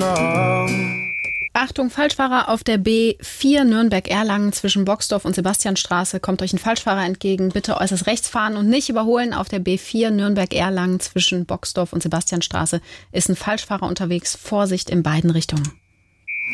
Achtung, Falschfahrer auf der B4 Nürnberg-Erlangen zwischen Boxdorf und Sebastianstraße. Kommt euch ein Falschfahrer entgegen. Bitte äußerst rechts fahren und nicht überholen. Auf der B4 Nürnberg-Erlangen zwischen Boxdorf und Sebastianstraße ist ein Falschfahrer unterwegs. Vorsicht in beiden Richtungen.